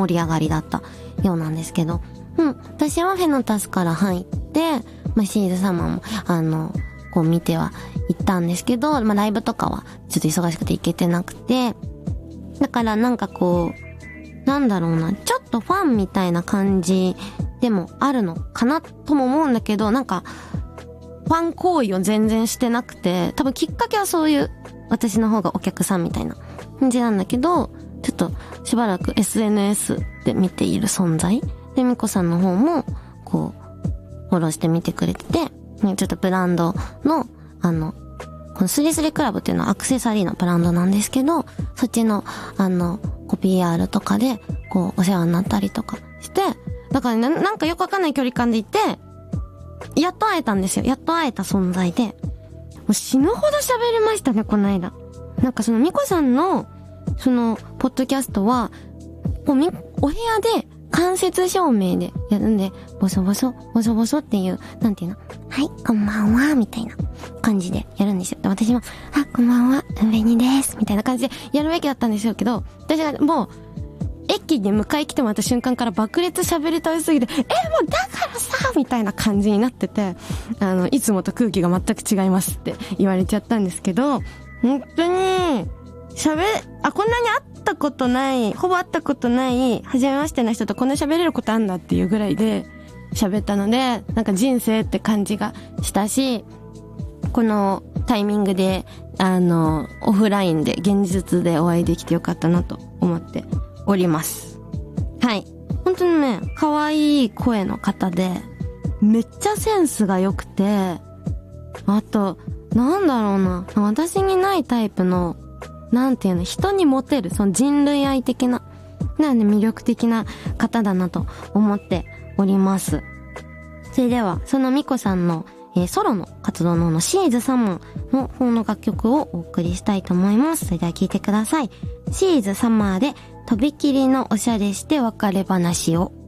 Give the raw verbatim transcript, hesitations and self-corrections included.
盛り上がりだったようなんですけど、うん、私はフェノタスから入って、まあ、シーズ様も、あの、こう見ては行ったんですけど、まあ、ライブとかはちょっと忙しくて行けてなくて、だからなんかこう、なんだろうな、ちょっとファンみたいな感じでもあるのかなとも思うんだけど、なんか、ファン行為を全然してなくて、多分きっかけはそういう、私の方がお客さんみたいな感じなんだけど、ちょっとしばらく エスエヌエス で見ている存在で、みこさんの方も、こう、フォローしてみてくれてて、ちょっとブランドの、あの、このスリスリクラブっていうのはアクセサリーのブランドなんですけど、そっちの、あの、こう ピーアール とかで、こう、お世話になったりとかして、だからな、なんかよくわかんない距離感でいて、やっと会えたんですよ。やっと会えた存在で。もう死ぬほど喋りましたね、この間。なんかそのみこさんの、その、ポッドキャストは、こうみ、お部屋で間接照明でやるんで、ボソボソ、ボソボソっていう、なんていうの、はい、こんばんは、みたいな感じでやるんですよ。で私も、あ、こんばんは、上にです、みたいな感じでやるべきだったんですよけど、私がもう、駅に迎え来てもらった瞬間から爆裂喋りたいすぎて、え、もうだからさみたいな感じになってて、あの、いつもと空気が全く違いますって言われちゃったんですけど、本当に、喋、あ、こんなに会ったことない、ほぼ会ったことない、初めましてな人とこんな喋れることあんだっていうぐらいで喋ったので、なんか人生って感じがしたし、このタイミングで、あの、オフラインで、現実でお会いできてよかったなと思っております。はい。本当にね、可愛い声の方で、めっちゃセンスが良くて、あと、なんだろうな、私にないタイプの、なんていうの、人にモテる、その人類愛的な、なんで魅力的な方だなと思っております。それでは、そのミコさんの、えー、ソロの活動ののシーズサマーの方の楽曲をお送りしたいと思います。それでは聴いてください。シーズサマーで、とびきりのおしゃれして別れ話を。